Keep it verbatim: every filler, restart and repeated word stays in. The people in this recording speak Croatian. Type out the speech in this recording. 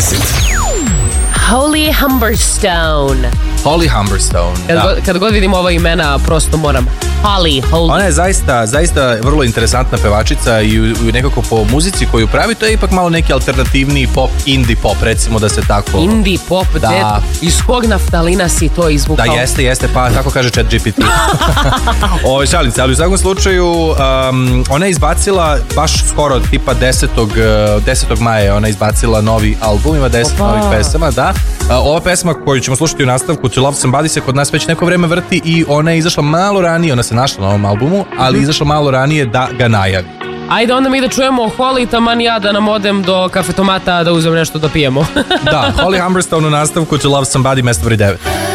deset. Holly Humberstone. Holly Humberstone, Kad, da. god, kad god vidim ova imena, prosto moram. Holly, Holly. Ona je zaista, zaista vrlo interesantna pevačica i, i nekako po muzici koju pravi, to je ipak malo neki alternativni pop, indie pop, recimo da se tako... Indie pop, da. Djet, iz kog naftalina si to izvukao? Da, jeste, jeste, pa tako kaže Chat G P T. Ovo, šalim se, ali u svakom slučaju um, ona je izbacila baš skoro tipa desetog maja ona je izbacila novi album, ima deset Opa. novih pesama, da. Uh, ova pesma koju ćemo slušati u nastavku, To Love Somebody, se kod nas već neko vreme vrti i ona je izašla malo ranije, ona se našla na ovom albumu, ali mm-hmm. izašla malo ranije da ga najavi. Ajde onda mi da čujemo Holly, taman ja da nam odem do kafetomata da uzem nešto da pijemo. Da, Holly Humberstone u nastavku, To Love Somebody, mesto broj devet.